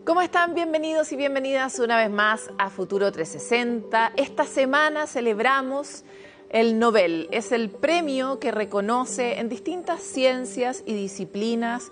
¿Cómo están? Bienvenidos y bienvenidas una vez más a Futuro 360. Esta semana celebramos el Nobel. Es el premio que reconoce en distintas ciencias y disciplinas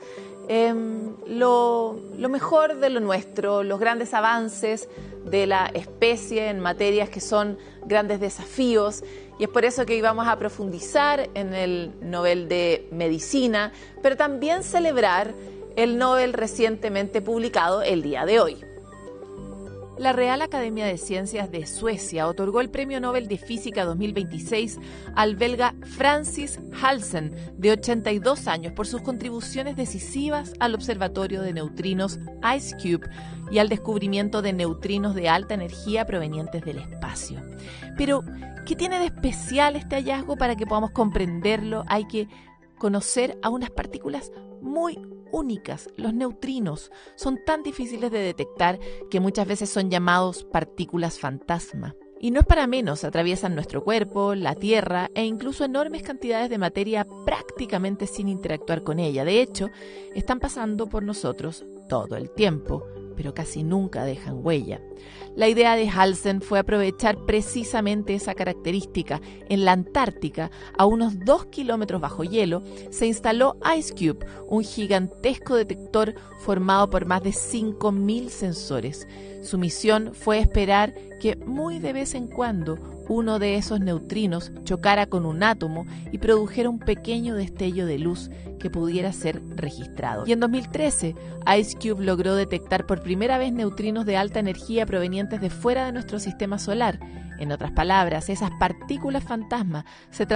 lo mejor de lo nuestro, los grandes avances de la especie en materias que son grandes desafíos. Y es por eso que hoy vamos a profundizar en el Nobel de Medicina, pero también celebrar el Nobel recientemente publicado el día de hoy. La Real Academia de Ciencias de Suecia otorgó el Premio Nobel de Física 2026 al belga Francis Halsen, de 82 años, por sus contribuciones decisivas al Observatorio de Neutrinos IceCube y al descubrimiento de neutrinos de alta energía provenientes del espacio. Pero, ¿qué tiene de especial este hallazgo? Para que podamos comprenderlo, hay que conocer a unas partículas muy únicas. Los neutrinos son tan difíciles de detectar que muchas veces son llamados partículas fantasma. Y no es para menos, atraviesan nuestro cuerpo, la Tierra e incluso enormes cantidades de materia prácticamente sin interactuar con ella. De hecho, están pasando por nosotros todo el tiempo, pero casi nunca dejan huella. La idea de Halsen fue aprovechar precisamente esa característica. En la Antártica, a unos 2 kilómetros bajo hielo, se instaló IceCube, un gigantesco detector formado por más de 5.000 sensores. Su misión fue esperar que muy de vez en cuando uno de esos neutrinos chocara con un átomo y produjera un pequeño destello de luz que pudiera ser registrado. Y en 2013, IceCube logró detectar por primera vez neutrinos de alta energía provenientes de fuera de nuestro sistema solar. En otras palabras, esas partículas fantasma se